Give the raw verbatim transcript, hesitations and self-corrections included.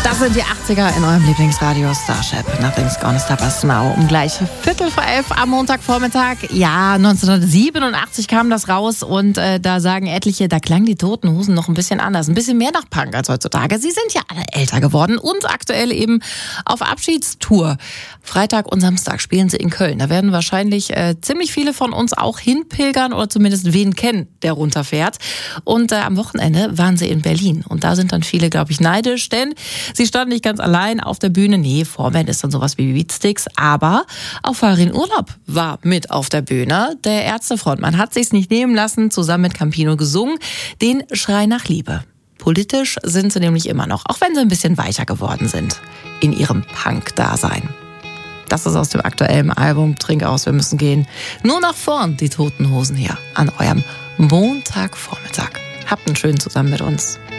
Das sind die achtziger in eurem Lieblingsradio Starship. Nothing's gonna stop us now. Um gleich Viertel vor elf am Montagvormittag. Ja, neunzehnhundertsiebenundachtzig kam das raus und äh, da sagen etliche, da klangen die Toten Hosen noch ein bisschen anders. Ein bisschen mehr nach Punk als heutzutage. Sie sind ja alle älter geworden und aktuell eben auf Abschiedstour. Freitag und Samstag spielen sie in Köln. Da werden wahrscheinlich äh, ziemlich viele von uns auch hinpilgern oder zumindest wen kennen, der runterfährt. Und äh, am Wochenende waren sie in Berlin. Und da sind dann viele, glaube ich, neidisch, denn sie standen nicht ganz allein auf der Bühne. Nee, Vorband ist dann sowas wie Beatsticks. Aber auch Farin Urlaub war mit auf der Bühne. Der Ärztefrontmann hat sich's nicht nehmen lassen, zusammen mit Campino gesungen, den Schrei nach Liebe. Politisch sind sie nämlich immer noch, auch wenn sie ein bisschen weiter geworden sind in ihrem Punk-Dasein. Das ist aus dem aktuellen Album Trink aus, wir müssen gehen. Nur nach vorn, die Toten Hosen hier an eurem Montagvormittag. Habt einen schönen zusammen mit uns.